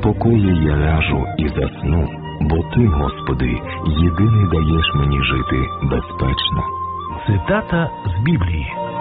спокою я ляжу і засну, бо Ти, Господи, єдиний даєш мені жити безпечно. Цитата з Біблії.